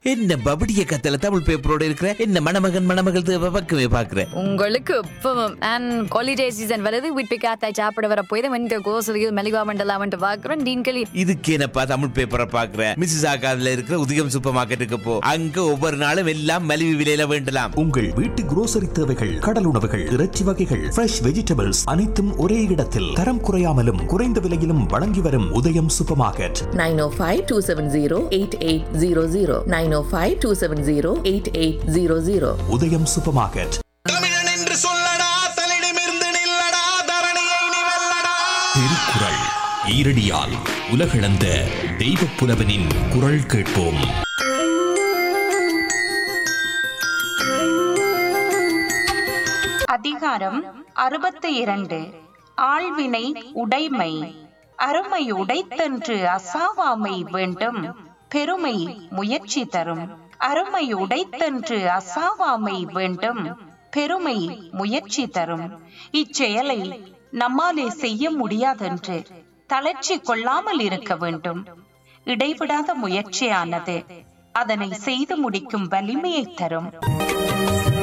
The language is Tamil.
என்ன பபடிய கத்தல தமிழ் பேப்பரோட இருக்கிற என்ன மணமகள் தேவை பக்கமே பாக்குறேன். உங்களுக்கு இப்பவும் அண்ட் ஹாலிடே சீசன் வருது வீட்டு காத்தாய் சாப்பிட வர போய் தான் இந்த கோசலியில் மெலிவா மண்டலாமன்ட்டு பாக்குறேன். டீன்களி இதுக்கு என்னப்பா தமிழ் பேப்பரை பாக்குறேன். மிஸ்ஸஸ் ஆகாதுல இருக்கிற உதயம் சூப்பர் மார்க்கெட்டுக்கு போ. அங்க ஒவ்வொரு நாளும் எல்லாம் மலிவு விலையில வேண்டலாம். உங்கள் வீட்டு grocery தேவைகள், கடல் உணவுகள், இறைச்சி வகைகள், ஃப்ரெஷ் வெஜிடபிள்ஸ் அனைத்தும் ஒரே இடத்தில் தரம் குறையாமலும் குறைந்த விலையிலும் வழங்கி வரும் உதயம் சூப்பர் மார்க்கெட். 9052708800 9052708800 உதயம் சூப்பர் மார்க்கெட். தமிழன் என்று சொல்லடா தலிடமிருந்து நில்லடா தரணியை நீ வெல்லடா. திருக்குறள் ஈரடியால் உலகளந்த தெய்வப் புலவனின் குரல் கேட்போம். அதிகாரம் 62. ஆள்வினை உடைமை. அருமை உடைத்தன்று அசாவாமை வேண்டும், பெருமை முயற்சி தரும். அருமை உடைத்தன்று அசாவாமை வேண்டும், பெருமை முயற்சி தரும். இச்செயலை நம்மாலே செய்ய முடியாதென்று தளர்ச்சி கொள்ளாமல் இருக்க வேண்டும். இடைவிடாத முயற்சியானது அதனை செய்து முடிக்கும் வலிமையை தரும்.